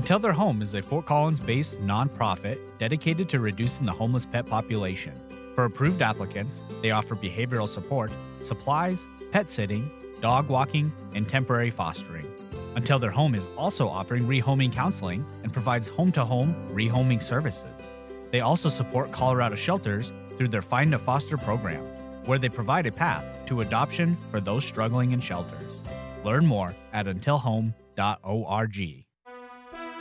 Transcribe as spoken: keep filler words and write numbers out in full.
Until Their Home is a Fort Collins-based nonprofit dedicated to reducing the homeless pet population. For approved applicants, they offer behavioral support, supplies, pet sitting, dog walking, and temporary fostering. Until Their Home is also offering rehoming counseling and provides home-to-home rehoming services. They also support Colorado shelters through their Find a Foster program, where they provide a path to adoption for those struggling in shelters. Learn more at until home dot org.